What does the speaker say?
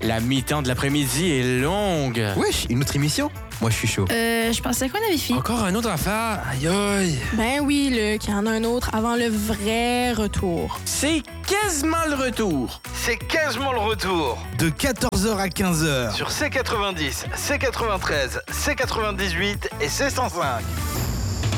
La mi-temps de l'après-midi est longue. Wesh, une autre émission? Moi, je suis chaud. Je pensais qu'on avait fini. Encore un autre affaire. Aïe aïe. Ben oui, Luc, il y en a un autre avant le vrai retour. C'est quasiment le retour. C'est quasiment le retour. De 14h à 15h. Sur C90, C93, C98 et C105.